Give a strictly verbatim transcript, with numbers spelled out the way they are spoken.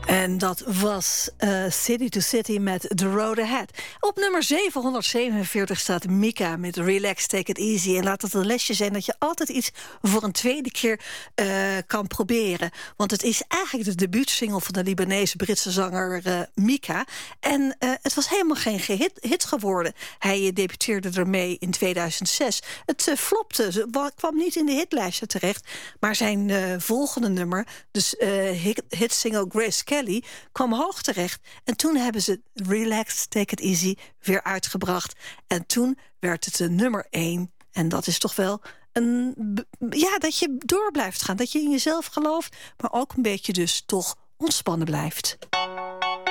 En dat was uh, City to City met The Road Ahead. Op nummer zevenhonderdzevenenveertig staat Mika met Relax, Take It Easy. En laat het een lesje zijn dat je altijd iets voor een tweede keer uh, kan proberen. Want het is eigenlijk de debuutsingle van de Libanese-Britse zanger uh, Mika. En uh, het was helemaal geen hit, hit geworden. Hij uh, debuteerde ermee in tweeduizend zes. Het uh, flopte, ze kwam niet in de hitlijsten terecht. Maar zijn uh, volgende nummer, dus uh, hit, hitsingle Grace Kelly, kwam hoog terecht. En toen hebben ze Relax, Take It Easy weer uitgebracht. En toen werd het de nummer één. En dat is toch wel een... Ja, dat je door blijft gaan. Dat je in jezelf gelooft, maar ook een beetje dus toch ontspannen blijft.